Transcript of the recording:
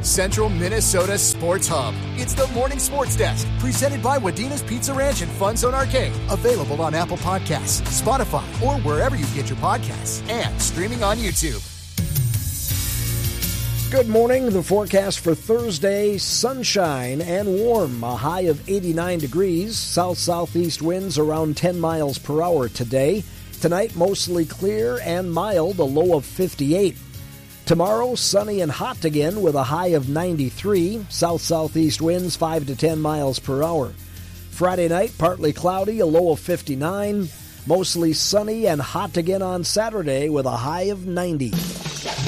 Central Minnesota Sports Hub. It's the Morning Sports Desk, presented by Wadina's Pizza Ranch and Fun Zone Arcade. Available on Apple Podcasts, Spotify, or wherever you get your podcasts, and streaming on YouTube. Good morning. The forecast for Thursday, sunshine and warm. A high of 89 degrees. South-southeast winds around 10 miles per hour today. Tonight, mostly clear and mild, a low of 58. Tomorrow, sunny and hot again with a high of 93. South-southeast winds 5 to 10 miles per hour. Friday night, partly cloudy, a low of 59. Mostly sunny and hot again on Saturday with a high of 90.